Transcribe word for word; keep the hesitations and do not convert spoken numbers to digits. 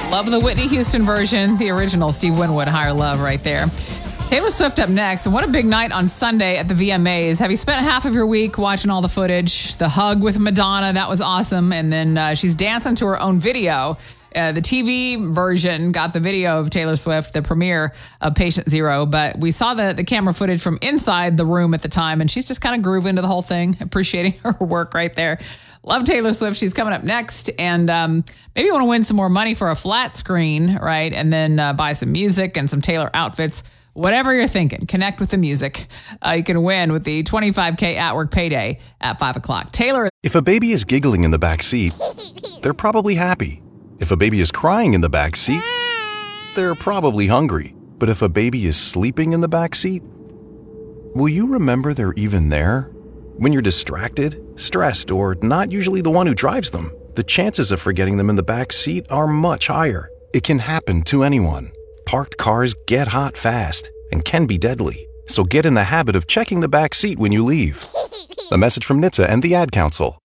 Love the Whitney Houston version, the original Steve Winwood, Higher Love right there. Taylor Swift up next, and what a big night on Sunday at the V M As. Have you spent half of your week watching all the footage? The hug with Madonna, that was awesome. And then uh, she's dancing to her own video. Uh, the T V version got the video of Taylor Swift, the premiere of Patient Zero, but we saw the, the camera footage from inside the room at the time, and she's just kind of grooving to the whole thing, appreciating her work right there. Love Taylor Swift. She's coming up next, and um, maybe you want to win some more money for a flat screen, right? And then uh, buy some music and some Taylor outfits. Whatever you're thinking, connect with the music. Uh, you can win with the twenty-five K at work payday at five o'clock. Taylor. If a baby is giggling in the back seat, they're probably happy. If a baby is crying in the back seat, they're probably hungry. But if a baby is sleeping in the back seat, will you remember they're even there? When you're distracted, stressed, or not usually the one who drives them, the chances of forgetting them in the back seat are much higher. It can happen to anyone. Parked cars get hot fast and can be deadly. So get in the habit of checking the back seat when you leave. A message from N H T S A and the Ad Council.